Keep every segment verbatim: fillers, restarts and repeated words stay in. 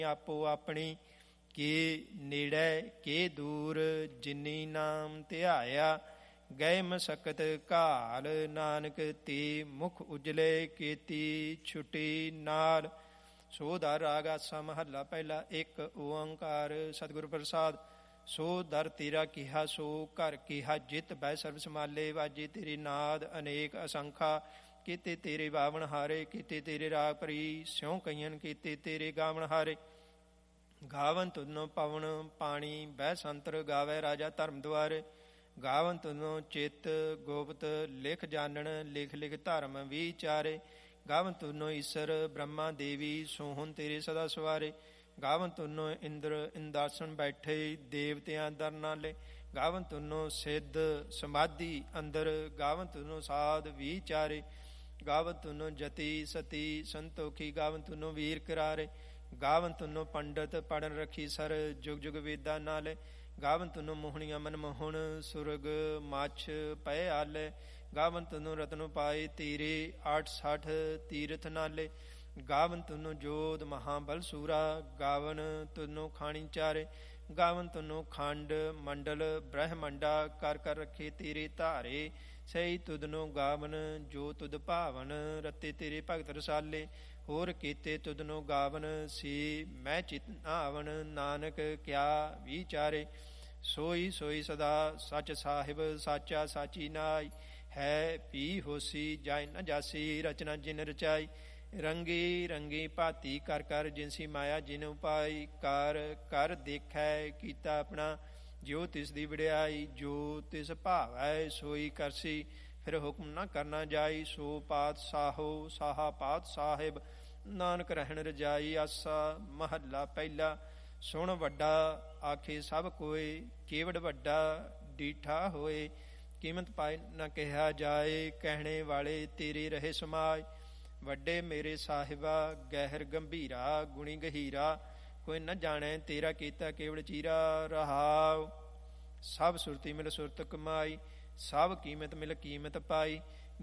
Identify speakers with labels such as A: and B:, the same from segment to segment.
A: ਆਪੋ ਆਪਣੀ, ਕੇ ਨੇੜੇ ਕੇ ਦੂਰ ਜਿਨੀ ਨਾਮ ਧਿਆਇਆ। ਗਏ ਮਸਕਤ ਘਾਲ ਨਾਨਕ ਤੇ ਮੁਖ ਉਜਲੇ, ਕੀਤੀ ਛੁਟੀ ਨਾਲ। ਸੋ ਦਰ ਰਾਗ ਆਸਾ ਮਹੱਲਾ ਪਹਿਲਾ। ਇੱਕ ਓੰਕਾਰ ਸਤਿਗੁਰ ਪ੍ਰਸਾਦ। ਸੋ ਦਰ ਤੇਰਾ ਕਿਹਾ ਸੋ ਘਰ ਕਿਹਾ, ਜਿਤ ਬੈ ਸਰਬ ਸਮਾਲੇ। ਵਾਜੇ ਤੇਰੇ ਨਾਦ ਅਨੇਕ ਅਸੰਖਾ, ਕੀਤੇ ਤੇਰੇ ਬਾਵਨ ਹਾਰੇ। ਕੀਤੇ ਤੇਰੇ ਰਾਗ ਭਰੀ ਸਿਉ ਕਈਆਂ, ਕੀਤੇ ਤੇਰੇ ਗਾਵਨ ਹਾਰੇ। ਗਾਵਨ ਤੁਧਨੋ ਪਵਨ ਪਾਣੀ, ਬਹਿ ਸੰਤਰ ਗਾਵੈ ਰਾਜਾ ਧਰਮ ਦੁਆਰੇ। ਗਾਵਨ ਤੁਧਨੋ ਚਿੱਤ ਗੋਪਤ, ਲਿਖ ਜਾਣਨ ਲਿਖ ਲਿਖ ਧਰਮ ਵਿਚਾਰੇ। ਗਾਵਨ ਤੁਧਨੋ ਈਸਰ ਬ੍ਰਹਮਾ ਦੇਵੀ, ਸੋਹਣ ਤੇਰੇ ਸਦਾ ਸਵਾਰੇ। ਗਾਵਨ ਤੁਧਨੋ ਇੰਦਰ ਇੰਦਾਸਨ ਬੈਠੇ, ਦੇਵਤਿਆਂ ਦਰ ਨਾਲੇ। ਗਾਵਨ ਤੁਧਨੋ ਸਿੱਧ ਸਮਾਧੀ ਅੰਦਰ, ਗਾਵਨ ਤੁਧਨੋ ਸਾਧ ਵਿਚਾਰੇ। ਗਾਵਨ ਤੁਧਨੋ ਜਤੀ ਸਤੀ ਸੰਤੋਖੀ, ਗਾਵਨ ਤੁਧਨੋ ਵੀਰ ਕਰਾਰੇ। ਗਾਵਨ ਤੁਧਨੋ ਪੰਡਤ ਪੜਨ ਰੱਖੀ ਸਰ, ਜੁਗ ਜੁਗ ਵੇਦਾਂ ਨਾਲੇ। ਗਾਵਨ ਤੁਧਨੋ ਮੋਹਣੀਆਂ ਮਨਮੋਹਣ, ਸੁਰਗ ਮੱਛ ਪਏ ਆਲੇ। ਗਾਵਨ ਤੁਧਨੋ ਰਤਨੋ ਪਾਏ ਤੇਰੇ, ਆਠ ਸੱਠ ਤੀਰਥ ਨਾਲੇ। ਗਾਵਨ ਤੁਧਨੋ ਜੋਧ ਮਹਾਬਲ ਸੂਰਾ, ਗਾਵਨ ਤੁਧਨੋ ਖਾਣੀ ਚਾਰੇ। ਗਾਵਨ ਤੁਧਨੋ ਖੰਡ ਮੰਡਲ ਬ੍ਰਹਮੰਡਾ, ਕਰ ਕਰ ਰੱਖੇ ਤੇਰੇ ਧਾਰੇ। ਸਹੀ ਤੁਧਨੋ ਗਾਵਨ ਜੋ ਤੁਧ ਭਾਵਨ, ਰਤੇ ਤੇਰੇ ਭਗਤ ਰਸਾਲੇ। ਹੋਰ ਕੀਤੇ ਤੁਧਨੋ ਗਾਵਨ ਸੀ ਮੈਂ ਚਿਤ ਆਵਨ, ਨਾਨਕ ਕਿਆ ਵਿਚਾਰੇ। ਸੋਈ ਸੋਈ ਸਦਾ ਸੱਚ ਸਾਹਿਬ, ਸਾਚਾ ਸਾਚੀ ਨਾਈ। ਹੈ ਪੀ ਹੋਸੀ ਜਾਇ ਨ ਜਾਸੀ, ਰਚਨਾ ਜਿਨ ਰਚਾਈ। ਰੰਗੀ ਰੰਗੀ ਭਾਤੀ ਕਰ ਕਰ, ਜਿਨਸੀ ਮਾਇਆ ਜਿਨ ਉਪਾਈ। ਕਰ ਕਰ ਦੇਖੈ ਕੀਤਾ ਆਪਣਾ, ਜੋ ਤਿਸ ਦੀ ਵਡਿਆਈ। ਜੋ ਤਿਸ ਭਾਵੈ ਸੋਈ ਕਰਸੀ, ਫਿਰ ਹੁਕਮ ਨਾ ਕਰਨਾ ਜਾਈ। ਸੋ ਪਾਤ ਸਾਹੋ ਸਾਹਾ ਪਾਤ ਸਾਹਿਬ, ਨਾਨਕ ਰਹਿਣ ਰਜਾਈ। ਆਸਾ ਮਹੱਲਾ ਪਹਿਲਾ। ਸੁਣ ਵੱਡਾ ਆਖੇ ਸਭ ਕੋਇ, ਕੇਵੜ ਵੱਡਾ ਡੀਠਾ ਹੋਏ। ਕੀਮਤ ਪਾਏ ਨਾ ਕਿਹਾ ਜਾਏ, ਕਹਿਣੇ ਵਾਲੇ ਤੇਰੇ ਰਹੇ ਸਮਾਏ। ਵੱਡੇ ਮੇਰੇ ਸਾਹਿਬਾ ਗਹਿਰ ਗੰਭੀਰਾ, ਗੁਣੀ ਗਹੀਰਾ। ਕੋਈ ਨ ਜਾਣੈ ਤੇਰਾ ਕੀਤਾ ਕੇਵੜ ਚੀਰਾ। ਰਹਾਉ ਸਭ ਸੁਰਤੀ ਮਿਲ ਸੁਰਤ ਕਮਾਈ, ਸਭ ਕੀਮਤ ਮਿਲ ਕੀਮਤ ਪਾਈ।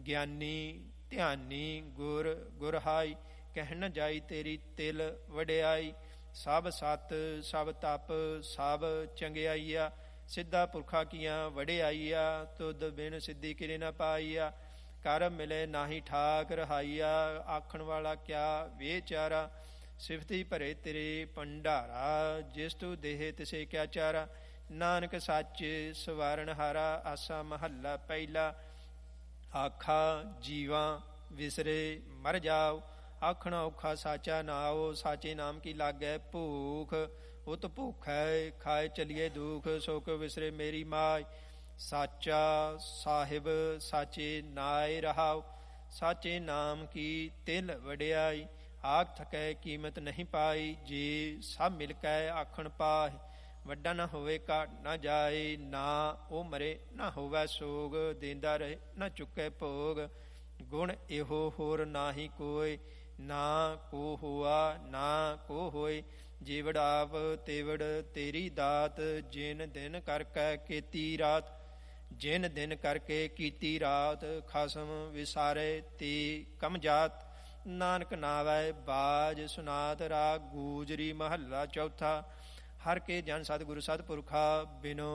A: ਗਿਆਨੀ ਧਿਆਨੀ ਗੁਰ ਗੁਰ ਹਾਈ, ਕਹਿ ਨ ਜਾਈ ਤੇਰੀ ਤਿਲ ਵਡਿਆਈ। ਸਭ ਸਤ ਸਭ ਤਪ ਸਭ ਚੰਗਿਆਈਆ, ਸਿੱਧਾ ਪੁਰਖਾ ਕੀਆਂ ਵਡਿਆਈਆ। ਤੁਧ ਬਿਨ ਸਿੱਧੀ ਕਿਰੇ ਨ ਪਾਈਆ, ਕਰ ਮਿਲੇ ਨਾਹੀ ਠਾਕ ਰਹਾਈਆ। ਆਖਣ ਵਾਲਾ ਕਿਆ ਵਿਚਾਰਾ, ਸਿਫਤੀ ਭਰੇ ਤੇਰੇ ਭੰਡਾਰਾ। ਜਿਸ ਤੂੰ ਦੇਹ ਤਿਸੇ ਕਿਆ ਚਾਰਾ, ਨਾਨਕ ਸੱਚ ਸਵਾਰਨ ਹਾਰਾ। ਆਸਾ ਮਹੱਲਾ ਪਹਿਲਾ। ਆਖਾ ਜੀਵਾਂ ਵਿਸਰੇ ਮਰ ਜਾਓ, ਆਖਣਾ ਔਖਾ ਸਾਚਾ ਨਾਉ। ਸਾਚੇ ਨਾਮ ਕੀ ਲਾਗੈ ਭੂਖ, ਉਤ ਭੂਖੈ ਖਾਏ ਚਲੀਏ ਦੁਖ। ਸੋ ਕਿਉ ਵਿਸਰੇ ਮੇਰੀ ਮਾਈ, ਸਾਚਾ ਸਾਹਿਬ ਸਾਚੇ ਨਾਇ ਰਹਾਉ। ਸਾਚੇ ਨਾਮ ਕੀ ਤਿਲ ਵਡਿਆਈ, ਆਖ ਥਕੈ ਕੀਮਤ ਨਹੀਂ ਪਾਈ। ਜੇ ਸਭ ਮਿਲ ਕੈ ਆਖਣ ਪਾਹਿ, ਵੱਡਾ ਨਾ ਹੋਵੇ ਘਾਟ ਨਾ ਜਾਏ। ਨਾ ਉਹ ਮਰੇ ਨਾ ਹੋਵੈ ਸੋਗ, ਦੇਂਦਾ ਰਹੇ ਨਾ ਚੁੱਕੈ ਭੋਗ। ਗੁਣ ਇਹੋ ਹੋਰ ਨਾਹੀ ਕੋਇ, ਨਾ ਕੋ ਹੋਆ ਨਾ ਕੋ ਹੋਏ। ਜੀਵੜ ਆਪ ਤੇਵੜ ਤੇਰੀ ਦਾਤ, ਜਿਨ ਦਿਨ ਕਰਕੇ ਕੀਤੀ ਰਾਤ। ਜਿਨ ਦਿਨ ਕਰਕੇ ਕੀਤੀ ਰਾਤ, ਖਸਮ ਵਿਸਾਰੇ ਤੇ ਕਮ ਜਾਤ। ਨਾਨਕ ਨਾਵੈ ਬਾਜ ਸੁਨਾਤ, ਰਾਗ ਗੂਜਰੀ ਮਹੱਲਾ ਚੌਥਾ। ਹਰ ਕੇ ਜਨ ਸਤਿਗੁਰੂ ਸਤਿਪੁਰਖਾ, ਬਿਨੋ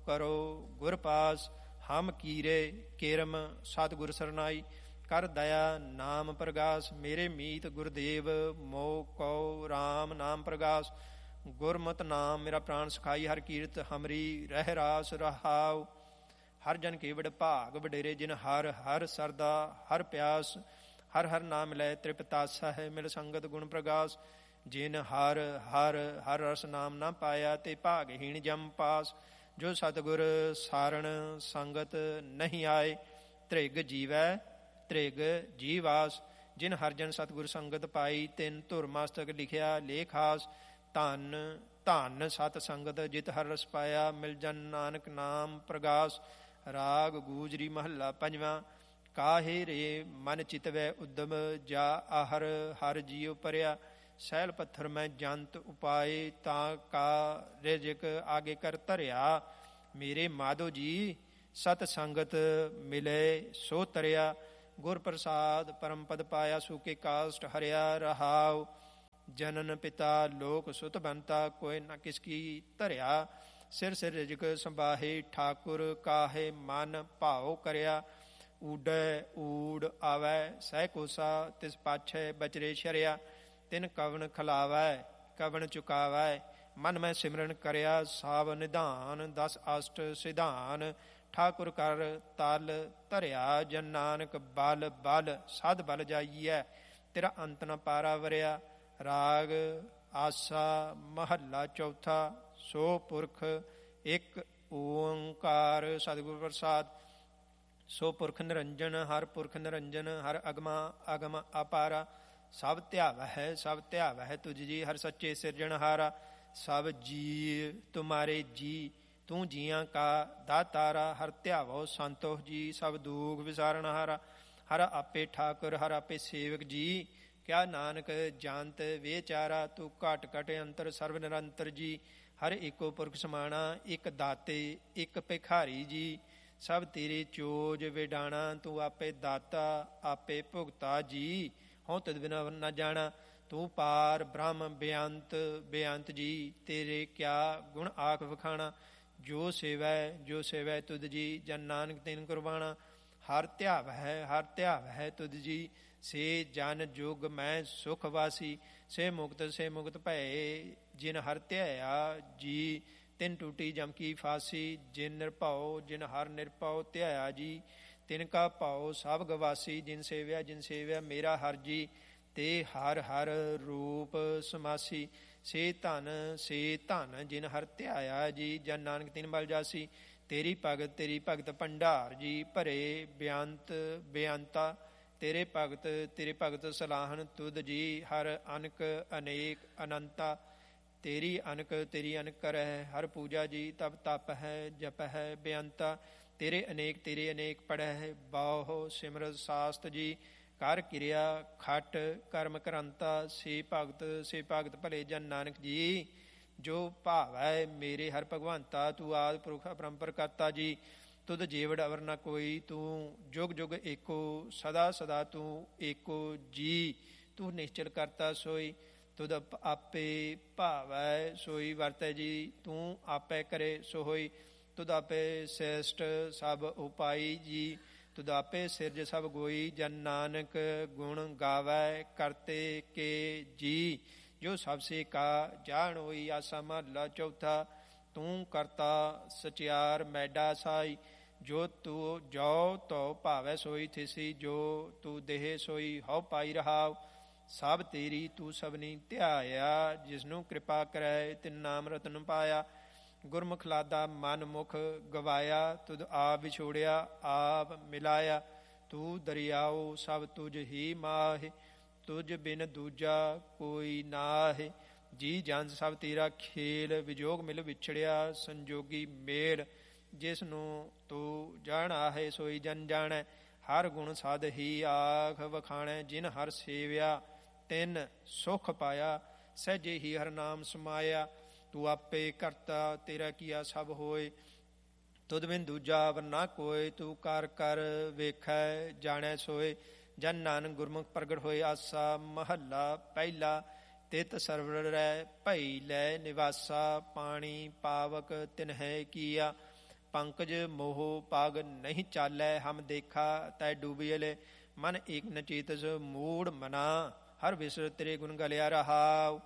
A: ਕਰੋ ਗੁਰ ਪਾਸ। ਹਮ ਕੀਰੇ ਕੇਰਮ ਸਤਿਗੁਰ ਸਰਨਾਈ, ਕਰ ਦਇਆ ਨਾਮ ਪ੍ਰਗਾਸ। ਮੇਰੇ ਮੀਤ ਗੁਰਦੇਵ ਮੋਹ ਕਉ ਰਾਮ ਨਾਮ ਪ੍ਰਗਾਸ। ਗੁਰਮਤਿ ਨਾਮ ਮੇਰਾ ਪ੍ਰਾਣ ਸਖਾਈ, ਹਰ ਕੀਰਤ ਹਮਰੀ ਰਹਿ ਰਾਸ। ਰਹਾਉ ਹਰ ਜਨ ਕੇਵੜ ਭਾਗ ਵਡੇਰੇ, ਜਿਨ ਹਰ ਹਰ ਸਰਦਾ ਹਰ ਪਿਆਸ। ਹਰ ਹਰ ਨਾਮ ਲੈ ਤ੍ਰਿਪਤਾਸਾ ਹੈ, ਮਿਲ ਸੰਗਤ ਗੁਣ ਪ੍ਰਗਾਸ। ਜਿਨ ਹਰ ਹਰ ਹਰ ਰਸ ਨਾਮ ਨਾ ਪਾਇਆ, ਤੇ ਭਾਗਹੀਣ ਜਮ ਪਾਸ। ਜੋ ਸਤਿਗੁਰ ਸਾਰਣ ਸੰਗਤ ਨਹੀਂ ਆਏ, ਤ੍ਰਿਗ ਜੀਵੈ ਤ੍ਰਿਗ ਜੀਵਾਸ। ਜਿਨ ਹਰਜਨ ਸਤਿਗੁਰ ਸੰਗਤ ਪਾਈ, ਤਿਨ ਧੁਰ ਮਸਤਕ ਲਿਖਿਆ ਲੇਖਾਸ। ਧਨ ਧਨ ਸਤ ਸੰਗਤ ਜਿਤ ਹਰ ਰਸ ਪਾਇਆ, ਮਿਲ ਜਨ ਨਾਨਕ ਨਾਮ ਪ੍ਰਗਾਸ। ਰਾਗ ਗੂਜਰੀ ਮਹੱਲਾ ਪੰਜਵਾਂ। ਕਾਹੇ ਰੇ ਮਨ ਚਿਤਵੈ ਉਦਮ, ਜਾ ਆਹਰ ਹਰ ਜੀਉ ਪਰਿਆ। ਸੈਲ ਪੱਥਰ ਮੈਂ ਜੰਤ ਉਪਾਏ, ਤਾਂ ਕਾ ਰਿਜਕ ਆਗੇ ਕਰ ਧਰਿਆ। ਮੇਰੇ ਮਾਧੋ ਜੀ ਸਤ ਸੰਗਤ ਮਿਲੇ ਸੋ ਤਰਿਆ। ਗੁਰ ਪ੍ਰਸਾਦ ਪਰਮ ਪਦ ਪਾਇਆ, ਸੂਕੇ ਕਾਸ਼ਟ ਹਰਿਆ। ਰਹਾਉ ਜਨਨ ਪਿਤਾ ਲੋਕ ਸੁਤ ਬੰਤਾ, ਕੋਈ ਨਾ ਕਿਸ ਕੀ ਧਰਿਆ। ਸਿਰ ਸਿਰ ਰਿਜਕ ਸੰਬਾਹੇ, ਠਾਕੁਰ ਕਾਹੇ ਮਨ ਭਾਉ ਕਰਿਆ। ਊਡੈ ਊੜ ਆਵੈ ਸਹਿ ਕੋਸਾ, ਤਿਸ ਪਾਛੈ ਬਚਰੇ ਸ਼ਰਿਆ। ਤਿਨ ਕਵਨ ਖਲਾਵੈ ਕਵਨ ਚੁਕਾਵੈ, ਮਨ ਮੈਂ ਸਿਮਰਨ ਕਰਿਆ। ਸਾਵ ਨਿਧਾਨ ਦਸ ਅਸ਼ਟ ਸਿਧਾਨ, ਠਾਕੁਰ ਕਰ ਤਲ ਧਰਿਆ। ਜਨ ਨਾਨਕ ਬਲ ਬਲ ਸਦ ਬਲ ਜਾਈਐ, ਤੇਰਾ ਅੰਤ ਨ ਪਾਰਾ ਵਰਿਆ। ਰਾਗ ਆਸਾ ਮਹੱਲਾ ਚੌਥਾ। ਸੋ ਪੁਰਖ ਇੱਕ ਓੰਕਾਰ ਸਤਿਗੁਰ ਪ੍ਰਸਾਦ। ਸੋ ਪੁਰਖ ਨਿਰੰਜਨ ਹਰ ਪੁਰਖ ਨਿਰੰਜਨ, ਹਰ ਅਗਮਾ ਅਗਮ ਅਪਾਰਾ। ਸਭ ਧਿਆਵਹਿ ਸਭ ਧਿਆਵਹਿ ਤੁਝ ਜੀ, ਹਰ ਸੱਚੇ ਸਿਰਜਣਹਾਰਾ। ਸਭ ਜੀ ਤੁਮਾਰੇ ਜੀ, ਤੂੰ ਜੀਆਂ ਕਾ ਦਾਤਾਰਾ। ਹਰ ਧਿਆਵੋ ਸੰਤੋਖ ਜੀ, ਸਭ ਦੁਖ ਵਿਸਾਰਣਹਾਰਾ। ਹਰ ਆਪੇ ਠਾਕੁਰ ਹਰ ਆਪੇ ਸੇਵਕ ਜੀ, ਕਿਆ ਨਾਨਕ ਜਾਣਤ ਵਿਚਾਰਾ। ਤੂੰ ਘਟ ਘਟ ਅੰਤਰ ਸਰਵ ਨਿਰੰਤਰ ਜੀ, ਹਰ ਏਕੋ ਪੁਰਖ ਸਮਾਣਾ। ਇੱਕ ਦਾਤੇ ਇੱਕ ਭਿਖਾਰੀ ਜੀ, ਸਭ ਤੇਰੇ ਚੋਜ ਵਿਡਾਣਾ। ਤੂੰ ਆਪੇ ਦਾਤਾ ਆਪੇ ਭੁਗਤਾ ਜੀ, ਹਉ ਤਦ ਬਿਨਾ ਨਾ ਜਾਣਾ। ਤੂੰ ਪਾਰ ਬ੍ਰਹਮ ਬੇਅੰਤ ਬੇਅੰਤ ਜੀ, ਤੇਰੇ ਕਿਆ ਗੁਣ ਆਖ ਵਖਾਣਾ। ਜੋ ਸੇਵੈ ਜੋ ਸੇਵੈ ਤੁਧ ਜੀ, ਜਨ ਨਾਨਕ ਤਿਨ ਕੁਰਬਾਣਾ। ਹਰ ਧਿਆਵਹਿ ਹਰ ਧਿਆਵਹਿ ਤੁਧ ਜੀ, ਸੇ ਜਨ ਜੁਗ ਮੈਂ ਸੁਖ ਵਾਸੀ। ਸੇ ਮੁਕਤ ਸੇ ਮੁਕਤ ਭਏ, ਜਿਨ ਹਰ ਧਿਆਇਆ ਜੀ। ਤਿਨ ਟੂਟੀ ਜਮ ਕੀ ਫਾਸੀ, ਜਿਨ ਨਿਰਭਉ ਜਿਨ ਹਰ ਨਿਰਭਉ ਧਿਆਇਆ ਜੀ। ਤਿਨ ਕਾ ਭਾਉ ਸਭ ਗਵਾਸੀ, ਜਿਨ ਸੇਵਿਆ ਜਿਨ ਸੇਵਿਆ ਮੇਰਾ ਹਰ ਜੀ। ਤੇ ਹਰ ਹਰ ਰੂਪ ਸਮਾਸੀ, ਸੇ ਧਨ ਸੇ ਧਨ ਜਿਨ ਹਰ ਧਿਆਇਆ ਜੀ। ਜਨ ਨਾਨਕ ਤਿਨ ਬਲ ਜਾਸੀ, ਤੇਰੀ ਭਗਤ ਤੇਰੀ ਭਗਤ ਭੰਡਾਰ ਜੀ। ਭਰੇ ਬੇਅੰਤ ਬੇਅੰਤਾ, ਤੇਰੇ ਭਗਤ ਤੇਰੇ ਭਗਤ ਸਲਾਹਨ ਤੁਧ ਜੀ। ਹਰ ਅਨਕ ਅਨੇਕ ਅਨੰਤਾ, ਤੇਰੀ ਅਨਕ ਤੇਰੀ ਅਨਕ ਕਰਹਿ। ਹਰ ਪੂਜਾ ਜੀ ਤਪ ਤਪ ਹੈ ਜਪ ਹੈ ਬੇਅੰਤਾ। ਤੇਰੇ ਅਨੇਕ ਤੇਰੇ ਅਨੇਕ ਪੜ੍ਹੈ, ਬਾਹੁ ਸਿਮਰਤ ਸਾਸਤ ਜੀ। ਕਰ ਕਿਰਿਆ ਖਟ ਕਰਮ ਕਰੰਤਾ, ਸੇ ਭਗਤ ਸੇ ਭਗਤ ਭਲੇ ਜਨ ਨਾਨਕ ਜੀ। ਜੋ ਭਾਵੈ ਮੇਰੇ ਹਰ ਭਗਵੰਤਾ, ਤੂੰ ਆਦਿ ਪੁਰਖ ਅਪਰੰਪਰ ਕਰਤਾ ਜੀ। ਤੁਧ ਜੀਵੜ ਅਵਰ ਨ ਕੋਈ, ਤੂੰ ਜੁਗ ਜੁਗ ਏਕੋ। ਸਦਾ ਸਦਾ ਤੂੰ ਏਕੋ ਜੀ, ਤੂੰ ਨਿਸ਼ਚਲ ਕਰਤਾ ਸੋਈ। ਤੁਧ ਆਪੇ ਭਾਵੈ ਸੋਈ ਵਰਤੈ ਜੀ, ਤੂੰ ਆਪੇ ਕਰੇ ਸੋ ਹੋਈ। ਤੁਧ ਆਪੇ ਸ੍ਰੇਸ਼ਟ ਸਭ ਉਪਾਈ ਜੀ, ਤੁਧ ਆਪੇ ਸਿਰਜ ਸਭ ਗੋਈ। ਜਨ ਨਾਨਕ ਗੁਣ ਗਾਵੈ ਕਰਤੇ ਕੇ ਜੀ, ਜੋ ਸਭ ਸੇ ਕਾ ਜਾਣ ਹੋਈ। ਆਸਾ ਮਹੱਲਾ ਚੌਥਾ। ਤੂੰ ਕਰਤਾ ਸਚਿਆਰ ਮੈਡਾ ਸਾਈ, ਜੋ ਤੂੰ ਜੋ ਤੋ ਭਾਵੈ ਸੋਈ ਥਿਸੀ। ਜੋ ਤੂੰ ਦੇਹ ਸੋਈ ਹਉ ਪਾਈ ਰਹਾਉ। ਸਭ ਤੇਰੀ ਤੂੰ ਸਭਨੀ ਧਿਆਇਆ, ਜਿਸਨੂੰ ਕਿਰਪਾ ਕਰੈ ਤਿਨ ਨਾਮ ਰਤਨ ਪਾਇਆ। ਗੁਰਮੁਖ ਲਾਦਾ ਮਨ ਮੁਖ ਗਵਾਇਆ, ਤੁਧ ਆਪ ਵਿਛੋੜਿਆ ਆਪ ਮਿਲਾਇਆ। ਤੂੰ ਦਰਿਆਉ ਸਭ ਤੁਝ ਹੀ ਮਾਹਿ, ਤੁਝ ਬਿਨ ਦੂਜਾ ਕੋਈ ਨਾਹਿ। ਜੀ ਜੰਜ ਸਭ ਤੇਰਾ ਖੇਲ, ਵਿਜੋਗ ਮਿਲ ਵਿਛੜਿਆ ਸੰਜੋਗੀ ਮੇਲ। ਜਿਸ ਨੂੰ ਤੂੰ ਜਾਣਾ ਹੈ ਸੋਈ ਜਨ ਜਾਣੈ, ਹਰ ਗੁਣ ਸਦ ਹੀ ਆਖ ਵਖਾਣੈ। ਜਿਨ ਹਰ ਸੇਵਿਆ ਤਿਨ ਸੁਖ ਪਾਇਆ, ਸਹਿਜੇ ਹੀ ਹਰ ਨਾਮ ਸਮਾਇਆ। ਤੂੰ ਆਪੇ ਕਰਤਾ ਤੇਰਾ ਕੀਆ ਸਭ ਹੋਏ, ਤੁਧ ਬਿਨ ਦੂਜਾ ਵਰ ਨਾ ਕੋਇ। ਤੂੰ ਕਰ ਕਰ ਵੇਖੈ ਜਾਣੈ ਸੋਏ, ਜਨ ਨਾਨਕ ਗੁਰਮੁਖ ਪ੍ਰਗਟ ਹੋਏ। ਆਸਾ ਮਹੱਲਾ ਪਹਿਲਾ। ਤਿਤ ਸਰਵਰੈ ਭਈ ਲੈ ਨਿਵਾਸਾ, ਪਾਣੀ ਪਾਵਕ ਤਿਨਹਿ ਕੀਆ। ਪੰਕਜ ਮੋਹ ਪਗ ਨਹੀਂ ਚਾਲੈ, ਹਮ ਦੇਖਾ ਤੈ ਡੂਬੀਲੇ। ਮਨ ਏਕ ਨ ਚੇਤਸ ਮੂੜ ਮਨਾ, ਹਰ ਵਿਸਰ ਤੇਰੇ ਗੁਣ ਗਲਿਆ ਰਹਾਉ।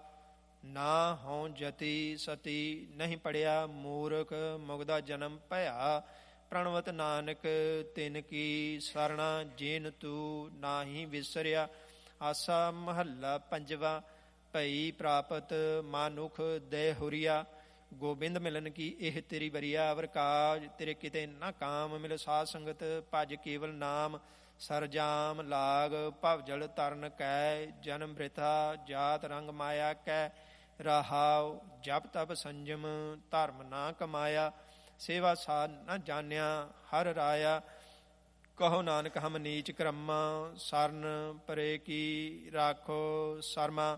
A: ਨਾ ਹਉ ਜਤੀ ਸਤੀ ਨਹੀਂ ਪੜਿਆ, ਮੂਰਖ ਮੁਗਦਾ ਜਨਮ ਭਇਆ। ਪ੍ਰਣਵਤ ਨਾਨਕ ਤਿਨ ਕੀ ਸਰਣਾ, ਜਿਨ ਤੂੰ ਨਾਹੀ ਵਿਸਰਿਆ। ਆਸਾ ਮਹੱਲਾ ਪੰਜਵਾ। ਭਈ ਪ੍ਰਾਪਤ ਮਾਨੁਖ ਦੇ ਹੁਰੀਆ, ਗੋਬਿੰਦ ਮਿਲਨ ਕੀ ਇਹ ਤੇਰੀ ਬਰੀਆ। ਅਵਰ ਕਾਜ ਤੇਰੇ ਕਿਤੇ ਨਾ ਕਾਮ, ਮਿਲ ਸਾਧ ਸੰਗਤ ਭਜ ਕੇਵਲ ਨਾਮ। ਸਰਜਾਮ ਲਾਗ ਭਵ ਜਲ ਤਰਨ ਕੈ, ਜਨਮ ਬ੍ਰਿਥਾ ਜਾਤ ਰੰਗ ਮਾਇਆ ਕੈ। ਰਹਾਉ ਜਪ ਤਪ ਸੰਜਮ ਧਰਮ ਨਾ ਕਮਾਇਆ, ਸੇਵਾ ਸਾਧ ਨਾ ਜਾਣਿਆ ਹਰ ਰਾਇਆ। ਕਹੋ ਨਾਨਕ ਹਮ ਨੀਚ ਕਰਮਾ, ਸਰਨ ਪਰੇ ਕੀ ਰਾਖੋ ਸਰਮਾ।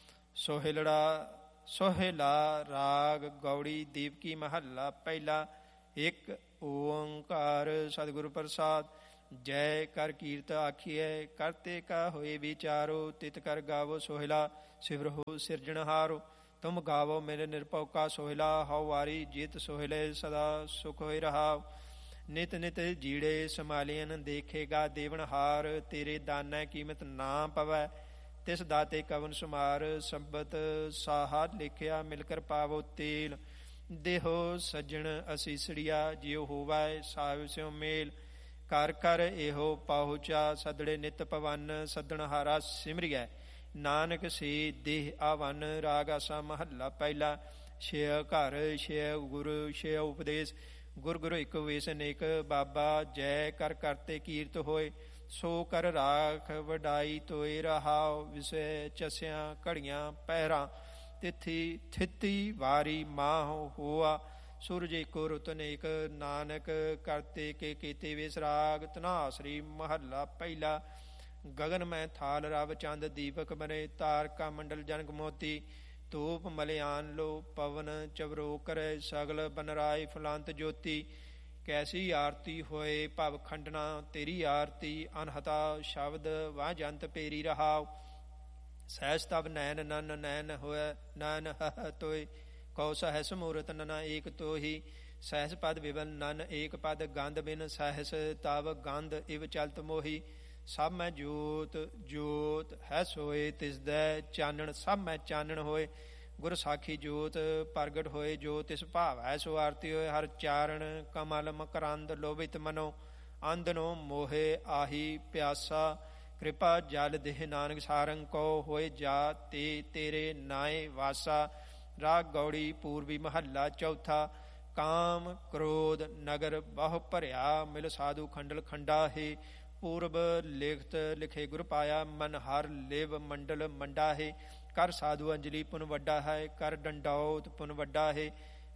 A: ਸੋਹਿਲੜਾ ਸੋਹਿਲਾ ਰਾਗ ਗੌੜੀ ਦੀਪਕੀ ਮਹੱਲਾ ਪਹਿਲਾ। ਇੱਕ ਓੰਕਾਰ ਸਤਿਗੁਰੂ ਪ੍ਰਸਾਦ। ਜੈ ਕਰ ਕੀਰਤ ਆਖੀਐ, ਕਰਤੇ ਕਾ ਹੋਏ ਵਿਚਾਰੋ। ਤਿਤ ਕਰ ਗਾਵੋ ਸੋਹਿਲਾ, ਸਿਵਰਹੁ ਸਿਰਜਣਹਾਰੋ। ਤੁਮ ਗਾਵੋ ਮੇਰੇ ਨਿਰਭਉ ਕਾ ਸੋਹਿਲਾ, ਹਉ ਵਾਰੀ ਜੀਤ ਸੋਹਿਲੇ ਸਦਾ ਸੁਖ ਹੋਇ ਰਹਾਉ। ਨਿਤ ਨਿਤ ਜੀੜੇ ਸਮਾਲੀਅਨ, ਦੇਖੇਗਾ ਦੇਵਨਹਾਰ। ਤੇਰੇ ਦਾਨੈ ਕੀਮਤ ਨਾ ਪਵੈ, ਤਿਸ ਦਾਤੇ ਕਵਨ ਸੁਮਾਰ। ਸੰਬਤ ਸਾਹਾ ਲਿਖਿਆ ਮਿਲ ਕਰ ਪਾਵੋ ਤੇਲ, ਦੇਹੋ ਸੱਜਣ ਅਸੀਸੜੀਆ। ਜਿਉ ਹੋਵੈ ਸਾਹਿਬ ਸਿਉ ਮੇਲ, ਕਰ ਕਰ ਇਹੋ ਪਾਹੁਚਾ। ਸਦੜੇ ਨਿਤ ਪਵਨ, ਸੱਦਣਹਾਰਾ ਸਿਮਰਿਐ ਨਾਨਕ ਸੇ ਦੇਹ ਆਵਨ। ਰਾਗ ਆਸਾ ਮਹੱਲਾ ਪਹਿਲਾ। ਛਿਅ ਘਰ ਛਿਅ ਗੁਰੂ ਛਿਅ ਉਪਦੇਸ਼, ਗੁਰ ਗੁਰੂ ਇਕ ਵੇਸ ਅਨੇਕ। ਬਾਬਾ ਜੈ ਕਰ ਕਰਤੇ ਕੀਰਤ ਹੋਏ, ਸੋ ਕਰ ਰਾਖ ਵਡਾਈ ਤੋਏ। ਰਹਾਉ ਵਿਸੈ ਚਸਿਆ ਘੜੀਆਂ ਪਹਿਰਾਂ, ਤਿਥੀ ਥਿਤੀ ਵਾਰੀ ਮਾਹੁ ਹੋਆ। ਸੂਰਜ ਏਕੋ ਰੁਤ ਅਨੇਕ, ਨਾਨਕ ਕਰਤੇ ਕੇ ਕੀਤੇ ਵੇਸ। ਰਾਗ ਧਨਾਸਰੀ ਮਹੱਲਾ ਪਹਿਲਾ। ਗਗਨ ਮੈਂ ਥਾਲ ਰਵ ਚੰਦ, ਦੀਪਕ ਬਨੇ ਤਾਰਕਾ ਮੰਡਲ ਜਨਕ ਮੋਤੀ। ਧੂਪ ਮਲਿਆਨ ਲੋ ਪਵਨ ਚਵਰੋ ਕਰੈ, ਸਗਲ ਬਨਰਾਏ ਫੁਲੰਤ ਜੋਤੀ। ਕੈਸੀ ਆਰਤੀ ਹੋਏ ਭਵ ਖੰਡਨਾ, ਤੇਰੀ ਆਰਤੀ ਅਨਹਤਾ ਸ਼ਬਦ ਵਾਹ ਜੰਤ ਪੇਰੀ। ਰਹਾਉ ਸਹਿਜ ਤਬ ਨੈਨ ਨਨ ਨੈਨ ਹੋਇ ਨਨ ਹਹ ਤੋਏ। ਕਉ ਸਹਿਸ ਮੂਰਤ ਨਨਾ ਏਕ ਤੋਹੀ, ਸਹਿਸ ਪਦ ਵਿਵਲ ਨਨ ਏਕ ਪਦ। ਗੰਧ ਬਿਨ ਸਹਿਸ ਤਵ ਗੰਧ ਇਵ ਚਲਤ ਮੋਹੀ। ਸਭ ਮੈਂ ਜੋਤ ਜੋਤ ਹੈ ਸੋਏ, ਤਿਸਦੈ ਚਾਨਣ ਸਭ ਮੈਂ ਚਾਨਣ ਹੋਏ। ਗੁਰ ਸਾਖੀ ਜੋਤ ਪ੍ਰਗਟ ਹੋਏ, ਜੋ ਤਿਸ ਭਾਵੈ ਸੋ ਆਰਤੀ ਹੋਏ। ਹਰ ਚਾਰਣ ਕਮਲ ਮਕਰੰਦ, ਲੋਭਿਤ ਮਨੋ ਅੰਧਨੋ ਮੋਹੇ। ਆਹੀ ਪਿਆਸਾ ਕਿਰਪਾ ਜਲ ਦੇਹ, ਨਾਨਕ ਸਾਰੰਗ ਕੋ ਹੋਏ ਜਾ ਤੇ ਤੇਰੇ ਨਾਏ ਵਾਸਾ। ਰਾਗ ਗੌੜੀ ਪੂਰਬੀ ਮਹੱਲਾ ਚੌਥਾ। ਕਾਮ ਕ੍ਰੋਧ ਨਗਰ ਬਹੁ ਭਰਿਆ, ਮਿਲ ਸਾਧੂ ਖੰਡਲ ਖੰਡਾ ਹੈ। ਪੂਰਬ ਲਿਖਤ ਲਿਖੇ ਗੁਰ ਪਾਇਆ, ਮਨ ਹਰ ਲਿਵ ਮੰਡਲ ਮੰਡਾ ਹੈ। ਕਰ ਸਾਧੂ ਅੰਜਲੀ ਪੁਨ ਵੱਡਾ ਹੈ, ਕਰ ਡੰਡੌਤ ਪੁਨ ਵੱਡਾ ਹੈ।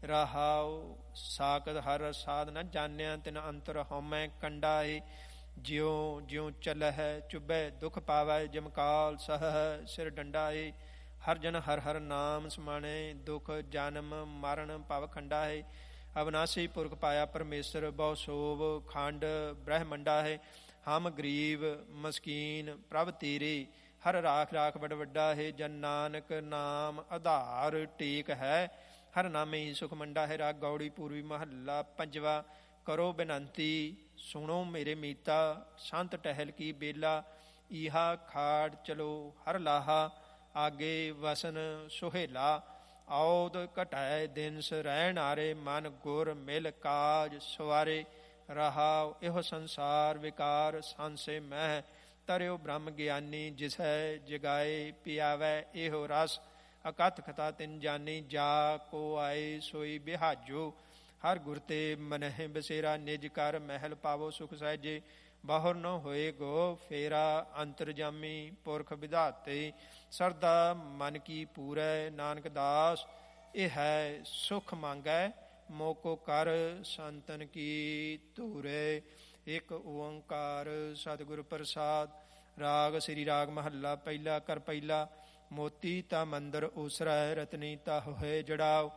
A: ਰਹਾਉ ਸਾਕਤ ਹਰ ਸਾਧ ਨ ਜਾਣਿਆ, ਤਿਨ ਅੰਤਰ ਹਉਮੈ ਕੰਡਾ ਹੈ। ਜਿਉ ਜਿਉ ਚਲਹਿ ਚੁਭੈ ਦੁਖ ਪਾਵੈ, ਜਮਕਾਲ ਸਹ ਸਿਰ ਡੰਡਾ ਹੈ। ਹਰ ਜਨ ਹਰ ਹਰ ਨਾਮ ਸਮਾਣੇ, ਦੁਖ ਜਨਮ ਮਰਨ ਭਵ ਖੰਡਾ ਹੈ। ਅਵਨਾਸੀ ਪੁਰਖ ਪਾਇਆ ਪਰਮੇਸ਼ਰ, ਬਹੁ ਸੋਭ ਖੰਡ ਬ੍ਰਹਮੰਡਾ ਹੈ। ਹਮ ਗਰੀਬ ਮਸਕੀਨ ਪ੍ਰਭ ਤੇਰੇ, ਹਰ ਰਾਖ ਰਾਖ ਬੜ ਵੱਡਾ ਹੈ। ਜਨ ਨਾਨਕ ਨਾਮ ਆਧਾਰ ਟੇਕ ਹੈ, ਹਰ ਨਾਮੇ ਹੀ ਸੁਖ ਮੰਡਾ ਹੈ। ਰਾਗ ਗੌੜੀ ਪੂਰਬੀ ਮਹੱਲਾ ਪੰਜਵਾ। ਕਰੋ ਬੇਨੰਤੀ ਸੁਣੋ ਮੇਰੇ ਮੀਤਾ, ਸੰਤ ਟਹਿਲ ਕੀ ਬੇਲਾ। ਈਹਾ ਖਾੜ ਚਲੋ ਹਰ ਲਾਹਾ, ਆਗੇ ਵਸਨ ਸੁਹੇਲਾ। ਔਦ ਘਟਾਏ ਦਿਨਸ ਰਹਿਣ ਆਰੇ, ਮਨ ਗੁਰ ਮਿਲ ਕਾਜ ਸਵਾਰੇ। ਰਹਾਉ ਇਹੋ ਸੰਸਾਰ ਵਿਕਾਰ ਸੰਸੇ ਮਹਿ, ਤਰਿਓ ਬ੍ਰਹਮ ਗਿਆਨੀ। ਜਿਸੈ ਜਗਾਏ ਪਿਆਵੈ ਇਹੋ ਰਸ, ਅਕਥ ਕਥਾ ਤਿਨ ਜਾਨੀ। ਜਾ ਕੋ ਆਏ ਸੋਈ ਬਿਹਾਜੋ, ਹਰ ਗੁਰ ਤੇ ਮਨਹਿ ਬਸੇਰਾ। ਨਿਜ ਕਰ ਮਹਿਲ ਪਾਵੋ ਸੁਖ ਸਹਿਜੇ, ਬਾਹਰ ਨ ਹੋਏ ਗੋ ਫੇਰਾ। ਅੰਤਰਜਾਮੀ ਪੁਰਖ ਵਿਧਾਤੇ, ਸਰਦਾ ਮਨ ਕੀ ਪੂਰੈ। ਨਾਨਕ ਦਾਸ ਇਹ ਹੈ ਸੁਖ ਮੰਗੈ, ਮੋਕੋ ਕਰ ਸੰਤਨ ਕੀ ਧੂਰੇ। ਇੱਕ ਓੰਕਾਰ ਸਤਿਗੁਰ ਪ੍ਰਸਾਦ। ਰਾਗ ਸ੍ਰੀ ਰਾਗ ਮਹੱਲਾ ਪਹਿਲਾ। ਕਰ ਪਹਿਲਾ। ਮੋਤੀ ਤਾ ਮੰਦਰ ਊਸਰੈ, ਰਤਨੀ ਤਾ ਹੋਏ ਜੜਾਓ।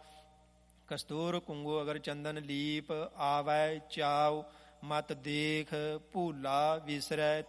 A: ਕਸਤੂਰ ਕੁੰਗੂ ਅਗਰ ਚੰਦਨ ਲੀਪ, ਆਵੈ ਚਾਉ। ਮਤ ਦੇਖ ਭੂਲਾ ਵਿਸਰੈ,